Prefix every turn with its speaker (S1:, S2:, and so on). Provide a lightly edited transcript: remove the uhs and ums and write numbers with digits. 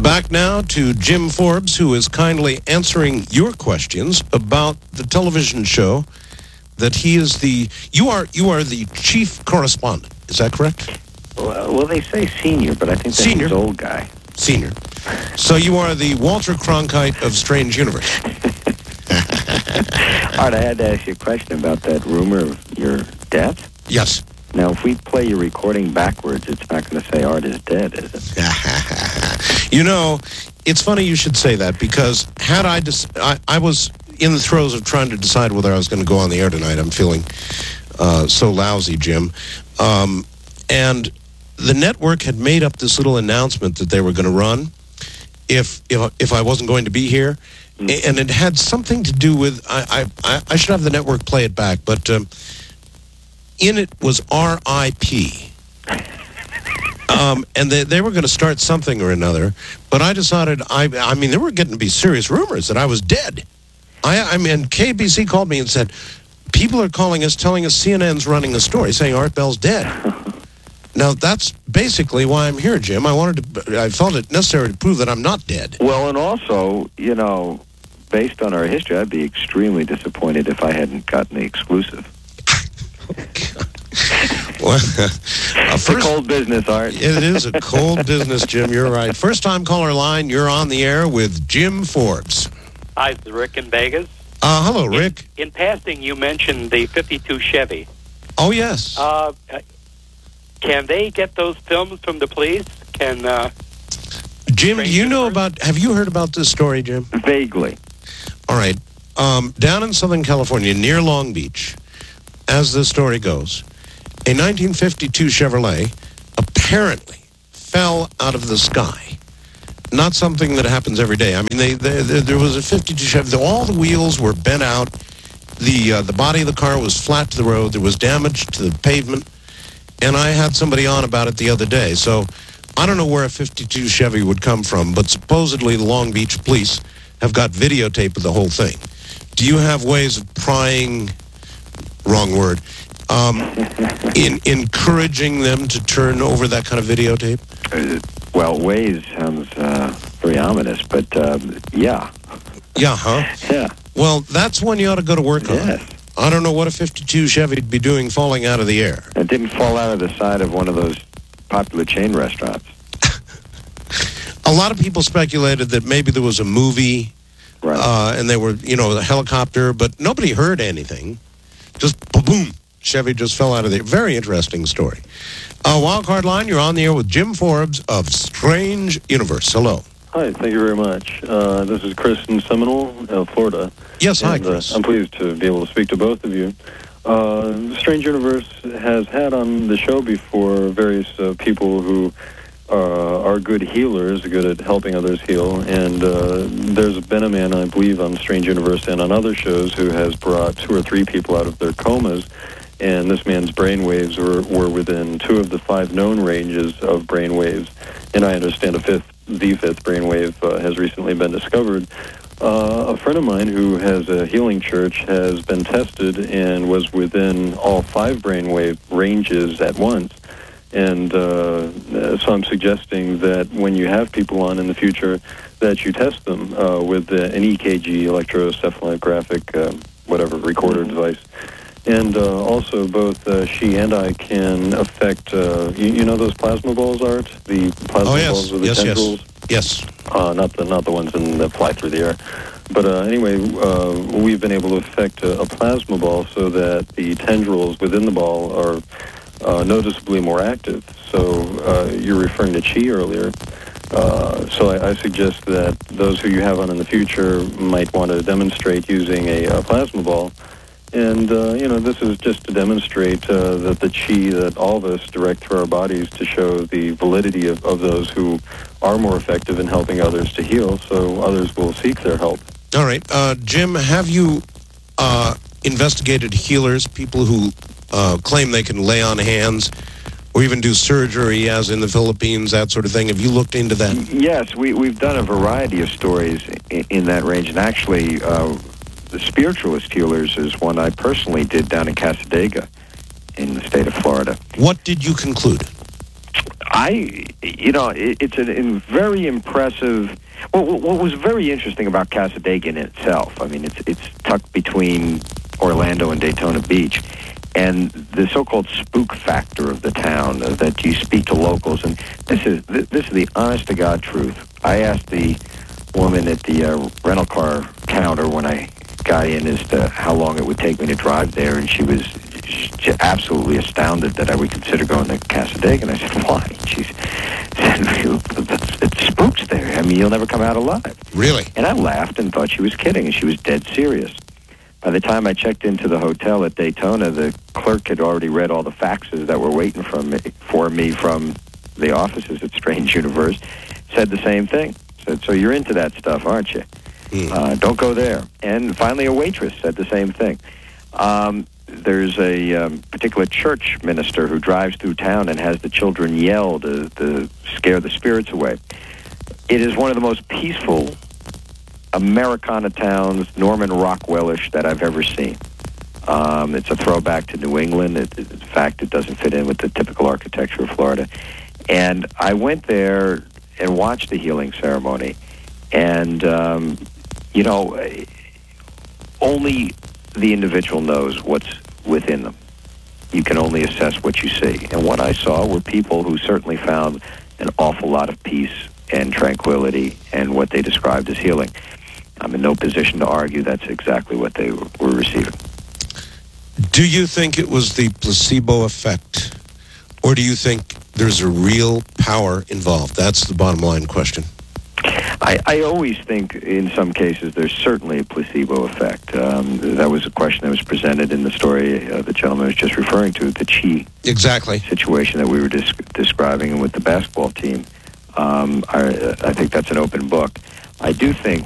S1: Back now to Jim Forbes, who is kindly answering your questions about the television show that he is you are the chief correspondent. Is that correct?
S2: Well, they say senior, but I think that's
S1: Senior?
S2: his old guy.
S1: Senior. So you are the Walter Cronkite of Strange Universe.
S2: Art, I had to ask you a question about that rumor of your death.
S1: Yes.
S2: Now, if we play your recording backwards, it's not going to say Art is dead, is it?
S1: You know, it's funny you should say that, because had I was in the throes of trying to decide whether I was going to go on the air tonight. I'm feeling so lousy, Jim. And the network had made up this little announcement that they were going to run if I wasn't going to be here. And it had something to do with, I should have the network play it back, but in it was R.I.P. And they were going to start something or another, but I decided, I mean, there were getting to be serious rumors that I was dead. I mean, KBC called me and said, people are calling us, telling us CNN's running a story saying Art Bell's dead. Now, that's basically why I'm here, Jim. I felt it necessary to prove that I'm not dead.
S2: Well, and also, you know, based on our history, I'd be extremely disappointed if I hadn't gotten the exclusive.
S1: Well,
S2: it's a cold business, Art.
S1: It is a cold business, Jim. You're right. First time caller line, you're on the air with Jim Forbes.
S3: Hi, it's Rick in Vegas.
S1: Hello, Rick.
S3: In passing, you mentioned the 52 Chevy.
S1: Oh, yes.
S3: Can they get those films from the police?
S1: Jim, do you know have you heard about this story, Jim?
S2: Vaguely.
S1: All right. Down in Southern California, near Long Beach, as the story goes, a 1952 Chevrolet apparently fell out of the sky. Not something that happens every day. I mean, there was a 52 Chevy. All the wheels were bent out. The body of the car was flat to the road. There was damage to the pavement. And I had somebody on about it the other day. So I don't know where a 52 Chevy would come from, but supposedly the Long Beach police have got videotape of the whole thing. Do you have ways of prying, wrong word, in encouraging them to turn over that kind of videotape?
S2: Well, ways sounds very ominous, but yeah.
S1: Yeah, huh?
S2: Yeah.
S1: Well, that's one you ought to go to work on.
S2: Yes.
S1: I don't know what a 52 Chevy would be doing falling out of the air.
S2: It didn't fall out of the side of one of those popular chain restaurants.
S1: A lot of people speculated that maybe there was a movie,
S2: right.
S1: And they were, a helicopter, but nobody heard anything. Just boom, Chevy just fell out of the air. Very interesting story. Wildcard line, you're on the air with Jim Forbes of Strange Universe. Hello.
S4: Hi, thank you very much. This is Chris in Seminole, Florida.
S1: Yes, hi, Chris.
S4: I'm pleased to be able to speak to both of you. Strange Universe has had on the show before various people who are good healers, good at helping others heal. And there's been a man, I believe, on Strange Universe and on other shows who has brought 2 or 3 people out of their comas. And this man's brainwaves were within 2 of the 5 known ranges of brainwaves. And I understand the fifth brainwave has recently been discovered. A friend of mine who has a healing church has been tested and was within all 5 brainwave ranges at once. And so I'm suggesting that when you have people on in the future, that you test them with an EKG, electroencephalographic, whatever, recorder device. And also, both she and I can affect, you know those plasma balls, Art? The plasma balls with the tendrils?
S1: Yes.
S4: Not the ones that fly through the air. But anyway, we've been able to affect a plasma ball so that the tendrils within the ball are noticeably more active. So you're referring to chi earlier. So I suggest that those who you have on in the future might want to demonstrate using a plasma ball. And, this is just to demonstrate that the chi that all of us direct through our bodies to show the validity of those who are more effective in helping others to heal, so others will seek their help.
S1: All right. Jim, have you investigated healers, people who claim they can lay on hands or even do surgery, as in the Philippines, that sort of thing? Have you looked into that?
S2: Yes, we've done a variety of stories in that range, and actually the spiritualist healers is one I personally did down in Casadega in the state of Florida.
S1: What did you conclude?
S2: It's a very impressive. Well, what was very interesting about Cassadaga in itself, I mean, it's tucked between Orlando and Daytona Beach, and the so-called spook factor of the town, that you speak to locals, and this is the honest-to-God truth. I asked the woman at the rental car counter when I got in as to how long it would take me to drive there, and she was absolutely astounded that I would consider going to Cassadaga. And I said, why? She said, it spooks there. I mean, you'll never come out alive.
S1: Really?
S2: And I laughed and thought she was kidding, and she was dead serious. By the time I checked into the hotel at Daytona, the clerk had already read all the faxes that were waiting for me from the offices at Strange Universe, said the same thing. Said, so you're into that stuff, aren't you? Don't go there. And finally a waitress said the same thing. There's a particular church minister who drives through town and has the children yell to scare the spirits away. It is one of the most peaceful Americana towns, Norman Rockwell-ish, that I've ever seen. It's a throwback to New England. In fact, it doesn't fit in with the typical architecture of Florida. And I went there and watched the healing ceremony. And, only the individual knows what's within them. You can only assess what you see. And what I saw were people who certainly found an awful lot of peace and tranquility and what they described as healing. I'm in no position to argue that's exactly what they were receiving.
S1: Do you think it was the placebo effect, or do you think there's a real power involved? That's the bottom line question.
S2: I always think in some cases there's certainly a placebo effect. That was a question that was presented in the story the gentleman was just referring to, the Chi situation that we were describing with the basketball team. I think that's an open book. I do think